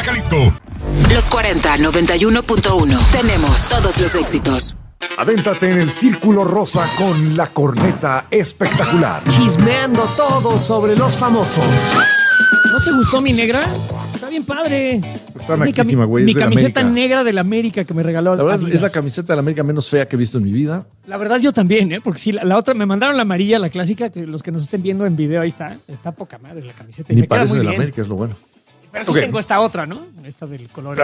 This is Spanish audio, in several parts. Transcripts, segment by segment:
Jalisco. Los 40 91.1. Tenemos todos los éxitos. Adéntrate en el Círculo Rosa con la corneta espectacular. Chismeando todo sobre los famosos. ¿No te gustó mi negra? Está bien padre. Está naquísima, güey. Mi es de la camiseta América. negra de la América que me regaló. La verdad Adidas. es la camiseta de la América menos fea que he visto en mi vida. La verdad yo también, porque sí, la otra, me mandaron la amarilla, la clásica, que los que nos estén viendo en video, ahí está poca madre la camiseta. Y Ni me queda parece muy de la bien. América, es lo bueno. Pero sí Ok. tengo esta otra, ¿no? Esta del color.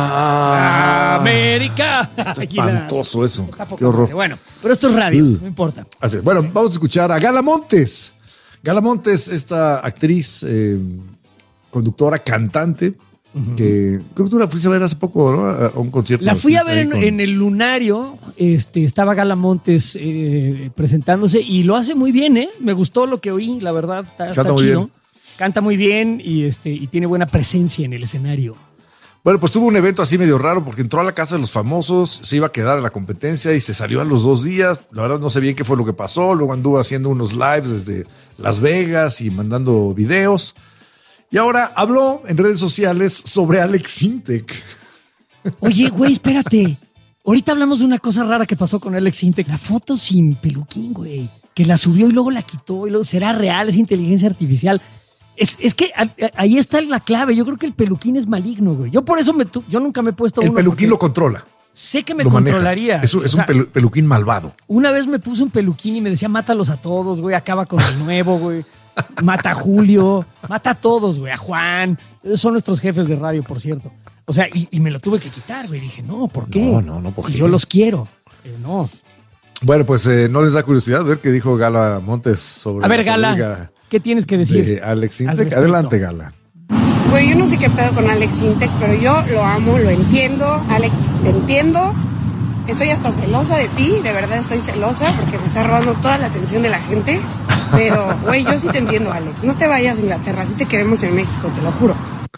Ah, América. Está Aquí las- espantoso eso. Está poca Qué horror. madre. Bueno, pero esto es radio, no importa. Así es. Bueno, vamos a escuchar a Gala Montes. Gala Montes, esta actriz, conductora, cantante, que creo que tú la fuiste a ver hace poco, ¿no? A un concierto. La fui a Estuviste ver ahí en el Lunario, estaba Gala Montes presentándose y lo hace muy bien, ¿eh? Me gustó lo que oí, la verdad, está muy chido. bien. Canta muy bien y tiene buena presencia en el escenario. Bueno, pues tuvo un evento así medio raro porque entró a la casa de los famosos, se iba a quedar en la competencia y se salió a los 2 días. La verdad no sé bien qué fue lo que pasó. Luego anduvo haciendo unos lives desde Las Vegas y mandando videos. Y ahora habló en redes sociales sobre Alex Sintek. Oye, güey, espérate. Ahorita hablamos de una cosa rara que pasó con Alex Sintek. La foto sin peluquín, güey. Que la subió y luego la quitó y luego será real, es inteligencia artificial. Es que ahí está la clave. Yo creo que el peluquín es maligno, güey. Yo por eso yo nunca me he puesto El uno. peluquín porque lo controla. sé que me Lo maneja. controlaría. Es O sea, un peluquín malvado. una vez me puse un peluquín y me decía, mátalos a todos, güey. Acaba con el nuevo, güey. Mata a Julio. Mata a todos, güey. A Juan. Esos son nuestros jefes de radio, por cierto. O sea, y me lo tuve que quitar, güey. Dije, no, ¿por qué? No, ¿por si qué? yo los quiero. No. Bueno, pues no les da curiosidad ver qué dijo Gala Montes sobre A ver, la Gala, polémica ¿qué tienes que decir? de Alex al Sintek? respecto? Adelante, Gala. Güey, yo no sé qué pedo con Alex Sintek, pero yo lo amo, lo entiendo. Alex, te entiendo. Estoy hasta celosa de ti, de verdad estoy celosa porque me está robando toda la atención de la gente. Pero, güey, yo sí te entiendo, Alex. No te vayas a Inglaterra, sí te queremos en México, te lo juro.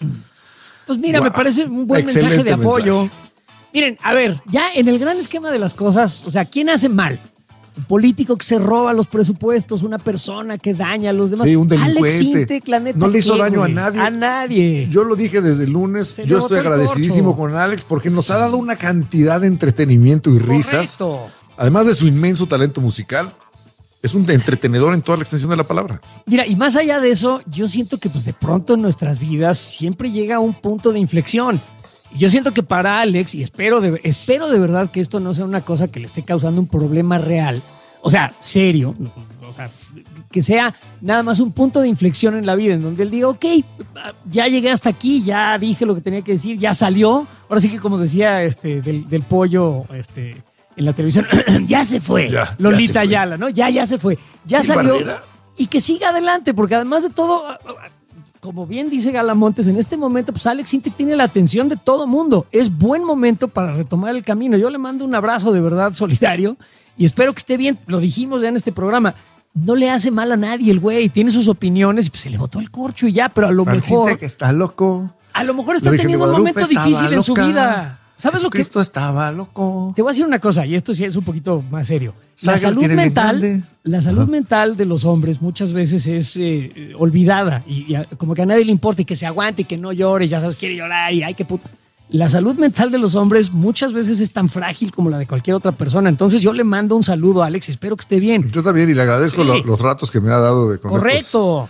Pues mira, Guau, me parece un buen excelente mensaje de apoyo. mensaje. Miren, a ver, ya en el gran esquema de las cosas, o sea, ¿quién hace mal? Un político que se roba los presupuestos, una persona que daña a los demás. Sí, un delincuente. Alex Sintek, la neta, No le hizo ¿qué, daño güey? a nadie. A nadie. Yo lo dije desde el lunes. Se le Yo botó estoy el agradecidísimo corcho. con Alex porque nos ha dado una cantidad de entretenimiento y risas. Correcto. Además de su inmenso talento musical, es un entretenedor en toda la extensión de la palabra. Mira, y más allá de eso, yo siento que pues de pronto en nuestras vidas siempre llega un punto de inflexión. Y yo siento que para Alex, y espero de verdad que esto no sea una cosa que le esté causando un problema real, o sea, serio, o sea, que sea nada más un punto de inflexión en la vida en donde él diga, ok, ya llegué hasta aquí, ya dije lo que tenía que decir, ya salió. Ahora sí que como decía del pollo en la televisión, ya se fue. Ya Lolita se fue. Ayala, ¿no? Ya se fue. Ya Qué salió. barbaridad. Y que siga adelante, porque además de todo, como bien dice Gala Montes, en este momento, pues Alex Sintek tiene la atención de todo mundo. Es buen momento para retomar el camino. Yo le mando un abrazo de verdad solidario y espero que esté bien. Lo dijimos ya en este programa. No le hace mal a nadie el güey. Tiene sus opiniones y pues se le botó el corcho y ya, pero a lo mejor está loco. está La teniendo Virgen de un Guadalupe momento estaba difícil en su loca. vida. ¿Sabes lo que? Jesucristo estaba loco. Te voy a decir una cosa, y esto sí es un poquito más serio. La Saga salud tiene bien mental, grande. la salud mental de los hombres muchas veces es olvidada y como que a nadie le importa y que se aguante y que no llore, ya sabes, quiere llorar y ay, qué puta. La salud mental de los hombres muchas veces es tan frágil como la de cualquier otra persona. Entonces yo le mando un saludo a Alex, espero que esté bien. Yo también y le agradezco Sí. los ratos que me ha dado con estos. Correcto.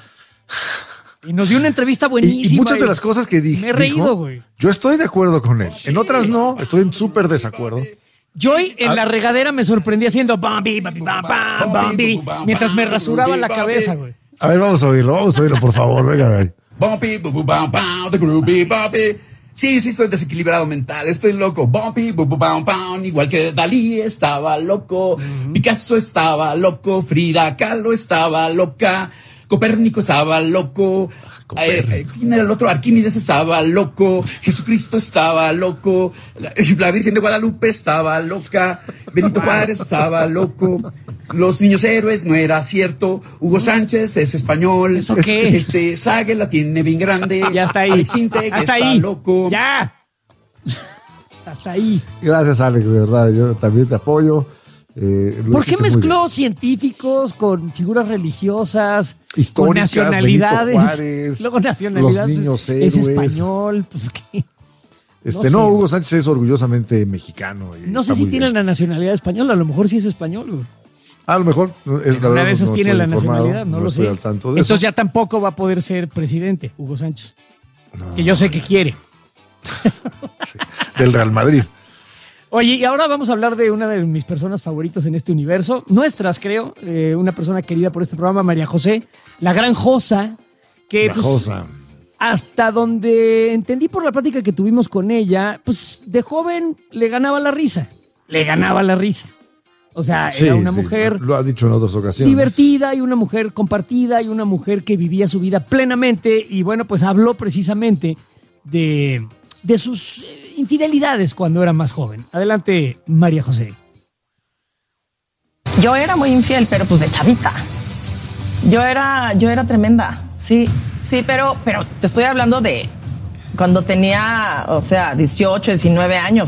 Y nos dio una entrevista Y buenísima. muchas de las cosas que dije. Me he reído, güey. Yo estoy de acuerdo con él. En otras no, estoy en súper desacuerdo. Yo hoy en la regadera me sorprendí haciendo Bambi, Bambi, Bam, Bam, Bambi, mientras me rasuraba la cabeza, güey. A ver, vamos a oírlo, por favor, venga de ahí. Bumpy, bu bu bam bam, the groovy bumpy. Sí, estoy desequilibrado mental, estoy loco. Bumpy, bu bu bam bam, igual que Dalí estaba loco, Picasso estaba loco, Frida Kahlo estaba loca, Copérnico estaba loco. ¿Quién era el otro? Arquímedes estaba loco, Jesucristo estaba loco, la Virgen de Guadalupe estaba loca, Benito Juárez estaba loco, los niños héroes no era cierto, Hugo Sánchez es español, ¿Eso qué? Sague la tiene bien grande, Ya está ahí. Alex Sintek Hasta está ahí. loco. Ya. Hasta ahí. Gracias, Alex, de verdad, yo también te apoyo. ¿Por qué mezcló científicos con figuras religiosas, históricas, con nacionalidades? Benito Juárez, luego nacionalidades. Los niños es héroes. español, pues qué. No, Hugo Sánchez es orgullosamente mexicano. No sé si tiene la nacionalidad española, a lo mejor sí es español, güey. A lo mejor es la Una verdad, de esas no tiene estoy la informado, nacionalidad, no lo estoy sé. al tanto de Entonces eso. ya tampoco va a poder ser presidente, Hugo Sánchez. No. Que yo sé que quiere. Sí, del Real Madrid. Oye, y ahora vamos a hablar de una de mis personas favoritas en este universo, nuestras creo, una persona querida por este programa, María José, la gran Josa, que La Josa. hasta donde entendí por la plática que tuvimos con ella, pues de joven le ganaba la risa, O sea, Sí, era una sí, mujer lo ha dicho en otras ocasiones. divertida y una mujer compartida y una mujer que vivía su vida plenamente y bueno, pues habló precisamente de sus infidelidades cuando era más joven. Adelante, María José. Yo era muy infiel, pero pues de chavita. Yo era tremenda. Sí, pero te estoy hablando de cuando tenía, 18, 19 años,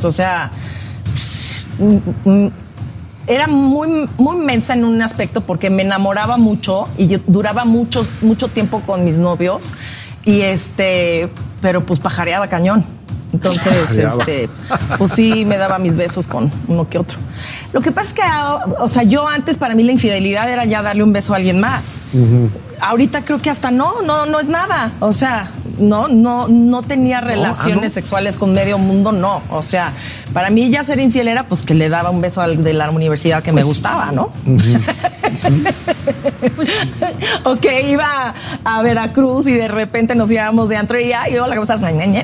era muy, muy mensa en un aspecto porque me enamoraba mucho y yo duraba mucho tiempo con mis novios y pero pues pajareaba cañón. Entonces, pues sí me daba mis besos con uno que otro. Lo que pasa es que, yo antes para mí la infidelidad era ya darle un beso a alguien más. Uh-huh. Ahorita creo que hasta no es nada. No tenía relaciones sexuales con medio mundo, no. Para mí ya ser infiel era pues que le daba un beso al de la universidad que me gustaba, ¿no? Uh-huh. Pues sí. Ok, iba a Veracruz y de repente nos íbamos de antro y hola, ¿cómo estás?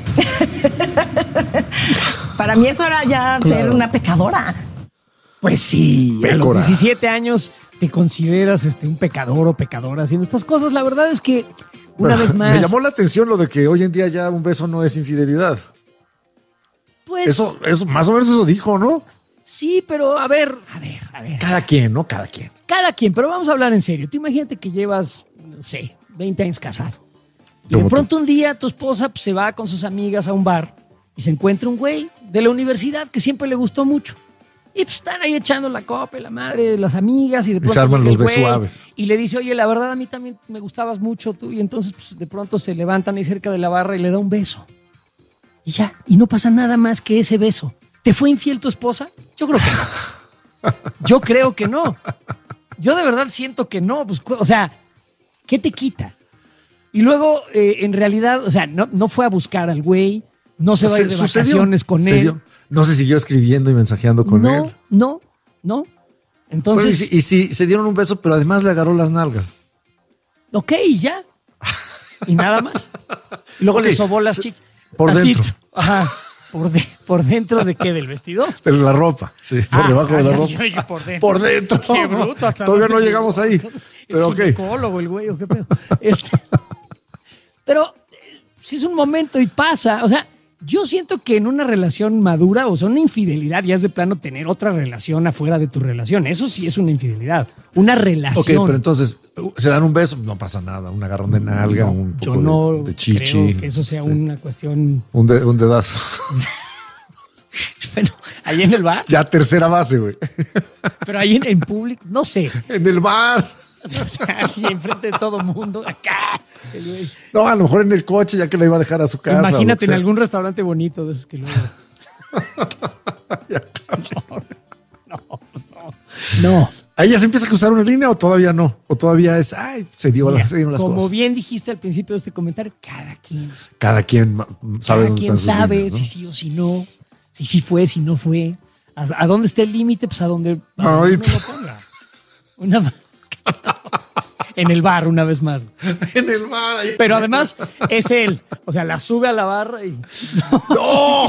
Para mí eso era ya ser una pecadora. Pues sí, a los 17 años te consideras un pecador o pecadora haciendo estas cosas. La verdad es que una vez más... Me llamó la atención lo de que hoy en día ya un beso no es infidelidad. Pues... Eso más o menos eso dijo, ¿no? Sí, pero a ver. Cada quien, ¿no? Cada quien, pero vamos a hablar en serio. Tú imagínate que llevas, 20 años casado. Y de pronto un día tu esposa pues, se va con sus amigas a un bar y se encuentra un güey de la universidad que siempre le gustó mucho. Y pues están ahí echando la copa, la madre, las amigas y de pronto se arman los besos suaves. Y le dice, oye, la verdad a mí también me gustabas mucho tú. Y entonces pues, de pronto se levantan ahí cerca de la barra y le da un beso. Y ya, y no pasa nada más que ese beso. ¿Te fue infiel tu esposa? Yo creo que no. Yo creo que no. Yo de verdad siento que no. Pues, ¿qué te quita? Y luego, en realidad, no fue a buscar al güey, no se va a ir de vacaciones con él. No se siguió escribiendo y mensajeando con él. No. Entonces... Bueno, y si se dieron un beso, pero además le agarró las nalgas. Ok, ya. Y nada más. Y luego le sobó las chichas. Por dentro. Ajá. ¿Por dentro de qué? ¿Del vestido? De la ropa, sí, por debajo de la ropa. Yo por dentro. Por dentro. Qué bruto. Hasta todavía no llegamos ahí. Pero es ginecólogo el güey, ¿o qué pedo? Pero si es un momento y pasa, yo siento que en una relación madura, una infidelidad ya es de plano tener otra relación afuera de tu relación. Eso sí es una infidelidad. Una relación. Ok, pero entonces, se dan un beso, no pasa nada. Un agarrón de nalga, un poco de chichi. Creo que eso sea una cuestión... Un dedazo. Bueno, ahí en el bar. Ya tercera base, güey. Pero ahí en público, no sé. En el bar. Así enfrente de todo el mundo, acá. No, a lo mejor en el coche, ya que la iba a dejar a su casa. Imagínate en algún restaurante bonito de esos que luego. No. ¿Ahí ya se empieza a cruzar una línea o todavía no? ¿O todavía es, se dieron las cosas? Como bien dijiste al principio de este comentario, cada quien sabe dónde están sus sabe líneas, ¿no? si sí o si no, si sí fue, si no fue. ¿A dónde está el límite? Pues a donde uno lo ponga. En el bar, una vez más. En el bar. Ahí. Pero además es él. La sube a la barra y... ¡No!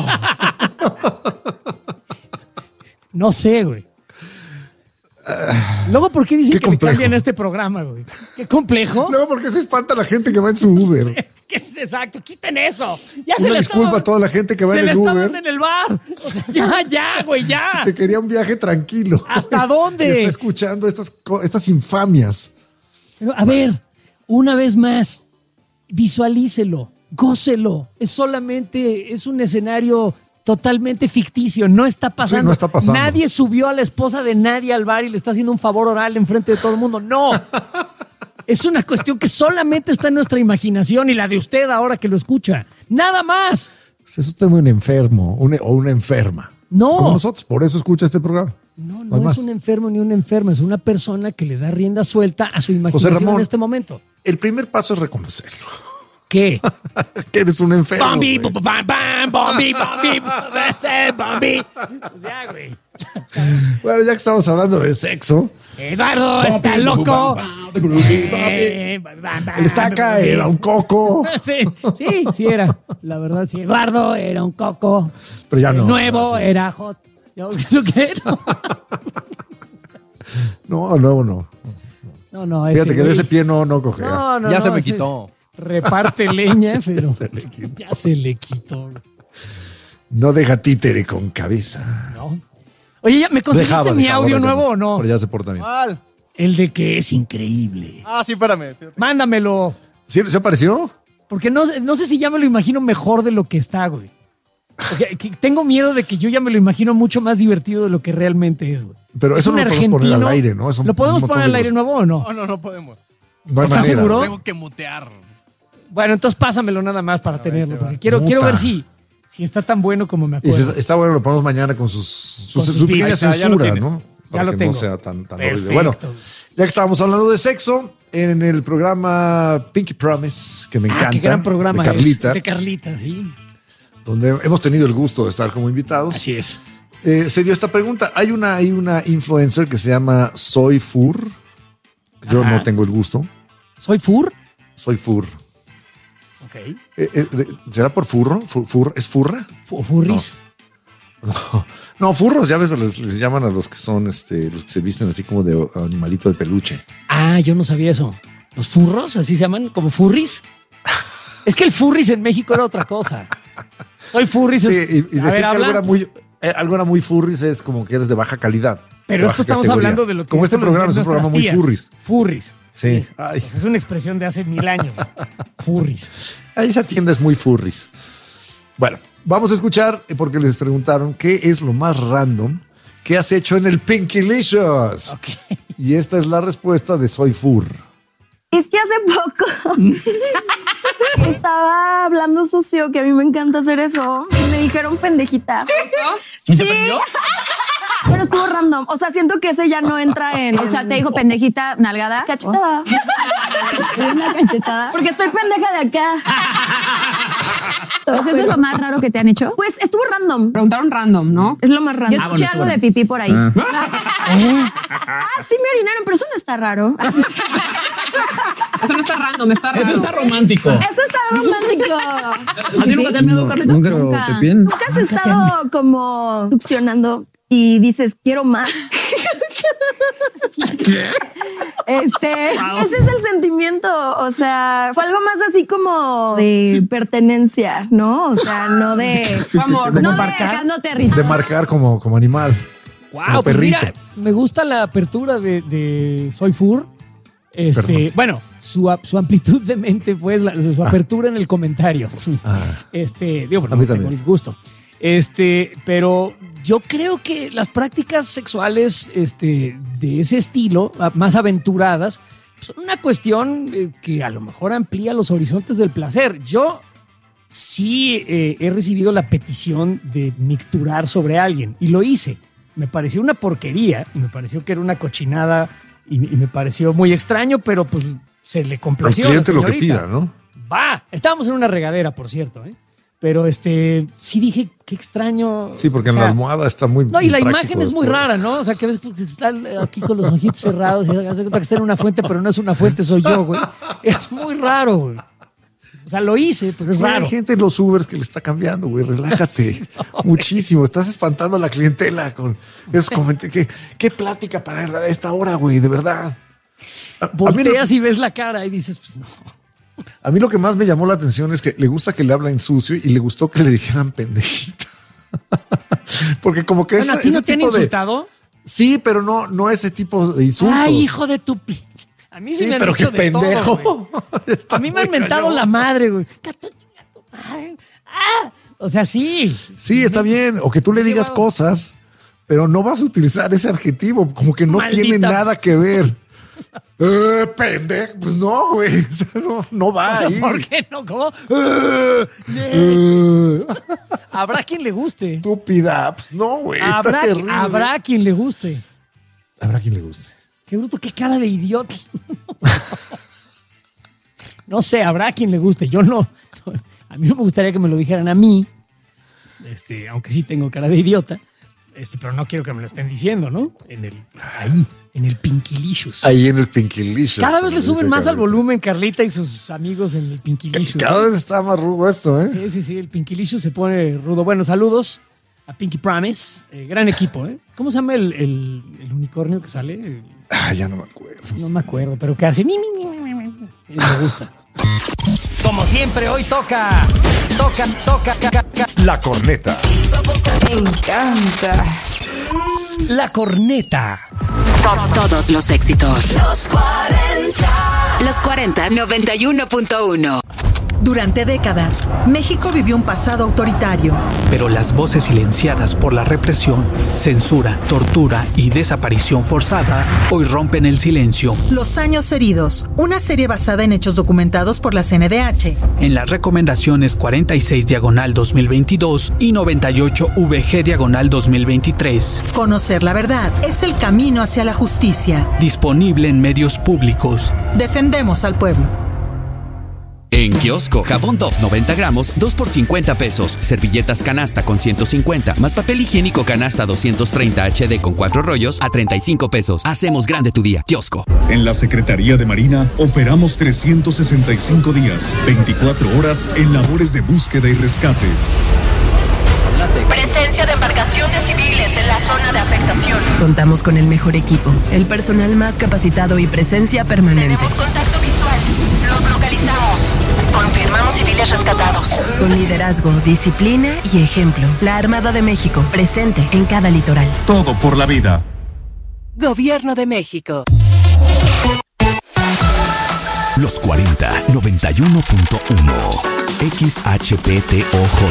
No sé, güey. Luego, ¿por qué dicen que le cambian este programa, güey? Qué complejo. Luego, ¿por qué se espanta la gente que va en su Uber? Exacto, quiten eso. Ya Una disculpa a toda la gente que va en el Uber. Se le está dando en el bar. Ya, güey, ya. Que quería un viaje tranquilo. ¿Hasta dónde? Y está escuchando estas infamias. Pero, a ver, una vez más, visualícelo, gócelo. Es un escenario totalmente ficticio, no está pasando. Sí, no está pasando. Nadie subió a la esposa de nadie al bar y le está haciendo un favor oral enfrente de todo el mundo. No. Es una cuestión que solamente está en nuestra imaginación y la de usted ahora que lo escucha. Nada más. Es usted un enfermo o una enferma. No. Como nosotros, por eso escucha este programa. No hay es más. un enfermo ni una enferma, es una persona que le da rienda suelta a su imaginación Ramón, en este momento. El primer paso es reconocerlo. ¿Qué? Que eres un enfermo. Bombi, güey. bam, bam, bombi, bombi, bombi. O sea, güey. Bueno, ya que estamos hablando de sexo, Eduardo está loco. el estaca era un coco. Sí era. La verdad, sí. Eduardo era un coco. Pero ya no. El nuevo Sí. era hot. ¿Yo qué? No. No, Fíjate que de güey. ese pie no cogea. No, Ya se me ese quitó. Reparte leña, pero Ya se le quitó. ya se le quitó. No deja títere con cabeza. ¿No? Oye, ¿ya me conseguiste Dejaba, mi ahora audio ya nuevo o no? Pero ya se porta bien. ¿Cuál? El de que es increíble. Ah, sí, espérame. Mándamelo. ¿Sí, ¿se apareció? Porque no sé si ya me lo imagino mejor de lo que está, güey. Porque tengo miedo de que yo ya me lo imagino mucho más divertido de lo que realmente es, güey. Pero Es eso un no lo podemos poner al argentino. aire, ¿no? Es un- ¿Lo podemos un montón poner al de aire cosas. nuevo o no? No podemos. No hay ¿Estás manera. seguro? Tengo que mutear. Bueno, entonces pásamelo nada más para tenerlo. Porque quiero Puta. ver si está tan bueno como me Y acuerdo. está bueno, lo ponemos mañana con su sus pequeña beats. Ya lo censura, tienes. ¿no? Ya Para lo que tengo. no sea tan Perfecto. horrible. Bueno, ya que estábamos hablando de sexo, en el programa Pinky Promise, que me encanta, Qué gran programa de Carlita, es. De Carlita, sí. donde hemos tenido el gusto de estar como invitados, Así es. se dio esta pregunta. Hay una influencer que se llama Soy Fur. Yo Ajá. no tengo el gusto. ¿Soy Fur? Soy Fur. Ok. ¿Será por furro? ¿Es furra? ¿Furris? No, furros, ya ves, les llaman a los que son los que se visten así como de animalito de peluche. Ah, yo no sabía eso. ¿Los furros? ¿Así se llaman? ¿Como furris? Es que el furris en México era otra cosa. Soy furris. Sí, es- y a decir ver, que habla. algo era muy furris es como que eres de baja calidad. Pero de esto baja estamos categoría. hablando de lo que Como este programa es un conocían programa muy nuestras furris. tías. Furris. Sí. Ay, Pues es una expresión de hace 1000 años. Furris. esa tienda es muy furris. Bueno, vamos a escuchar porque les preguntaron qué es lo más random que has hecho en el Pinkylicious. Ok. Y esta es la respuesta de Soy Fur. Es que hace poco estaba hablando sucio, que a mí me encanta hacer eso. Y me dijeron pendejita. ¿Quién te Sí. prendió? Pero estuvo random. O sea, siento que ese ya no entra en. O sea, te dijo pendejita, nalgada. Cachetada. Una cachetada. Porque estoy pendeja de acá. O sea, eso es lo más raro que te han hecho. Pues estuvo random. Preguntaron random, ¿no? Es lo más Yo random. escuché algo de pipí por ahí. Ah, sí me orinaron, pero eso no está raro. Eso no está random, está raro. Eso está romántico. Eso está romántico. ¿A ti nunca te han miedo, Carlita? Nunca. ¿Nunca has estado como succionando y dices, quiero más? Ese es el sentimiento, o sea, fue algo más así como de pertenencia, ¿no? O sea, no de Amor, no de Marcando territorio. De marcar como animal. Wow, Como pues perrito. mira, me gusta la apertura de Soy Fur. Perdón. Bueno, su amplitud de mente, pues, su apertura en el comentario. Digo, A no mí tengo también. el gusto. Pero yo creo que las prácticas sexuales de ese estilo, más aventuradas, son una cuestión que a lo mejor amplía los horizontes del placer. Yo sí he recibido la petición de micturar sobre alguien y lo hice. Me pareció una porquería y me pareció que era una cochinada y me pareció muy extraño, pero pues se le Al complació a la cliente lo que señorita. pida, ¿no? Va, estábamos en una regadera, por cierto, ¿eh? Pero sí dije, qué extraño. Sí, porque O en sea, la almohada está muy no, y la impráctico imagen es muy después. rara, ¿no? O sea, que ves que está aquí con los ojitos cerrados y hace cuenta que está en una fuente, pero no es una fuente, soy yo, güey. Es muy raro, güey. O sea, lo hice, pero es Güey, raro. hay gente en los Ubers que le está cambiando, güey. Relájate. Muchísimo. Estás espantando a la clientela con esos comentarios. ¿Qué plática para esta hora, güey? De verdad. A mí, Volteas y ves la cara y dices, pues no. a mí lo que más me llamó la atención es que le gusta que le hablen sucio y le gustó que le dijeran pendejita. Porque como que Bueno, ¿a ti ese no te han tipo de... insultado? Sí, pero no ese tipo de insultos. Ay, hijo de tu... A mí sí, Sí, me han pero dicho qué de todo, pendejo. güey. Está A mí me han muy mentado cañón. la madre, güey. Gato, chinga tu madre. ¡Ah! O sea, sí. Sí, está bien. O que tú le digas cosas, pero no vas a utilizar ese adjetivo, como que no tiene nada que ver. Pendejo. Pues no, güey. O sea, no va ahí. ¿Por qué no? ¿Cómo? Habrá quien le guste. Estúpida. Pues no, güey. Habrá quien le guste. Habrá quien le guste. Qué bruto, qué cara de idiota. No sé, habrá quien le guste. Yo no. A mí no me gustaría que me lo dijeran a mí. Aunque sí tengo cara de idiota. Pero no quiero que me lo estén diciendo, ¿no? En el Pinkilicious. Ahí en el Pinkilicious. Cada vez le suben más al volumen Carlita y sus amigos en el Pinkilicious. Cada vez está más rudo esto, ¿eh? Sí. El Pinkilicious se pone rudo. Bueno, saludos a Pinky Promise. Gran equipo, ¿eh? ¿Cómo se llama el unicornio que sale? Ya no me acuerdo. No me acuerdo, pero que hace... Me gusta. Como siempre, hoy toca. La corneta. Me encanta. La corneta. Todos los éxitos. Los 40 91.1. Durante décadas, México vivió un pasado autoritario. Pero las voces silenciadas por la represión, censura, tortura y desaparición forzada hoy rompen el silencio. Los años heridos, una serie basada en hechos documentados por la CNDH. En las recomendaciones 46/2022 y 98/VG/2023. Conocer la verdad es el camino hacia la justicia. Disponible en medios públicos. Defendemos al pueblo. En Kiosco, jabón Dove 90 gramos, 2 por 50 pesos. Servilletas canasta con 150, más papel higiénico canasta 230 HD con 4 rollos a 35 pesos. Hacemos grande tu día. Kiosco. En la Secretaría de Marina operamos 365 días, 24 horas en labores de búsqueda y rescate. Presencia de embarcaciones civiles en la zona de afectación. Contamos con el mejor equipo, el personal más capacitado y presencia permanente. Tenemos contacto visual. Los localizamos. Confirmamos civiles rescatados. Con liderazgo, disciplina y ejemplo. La Armada de México, presente en cada litoral. Todo por la vida. Gobierno de México. Los 40 91.1 XHPTOJ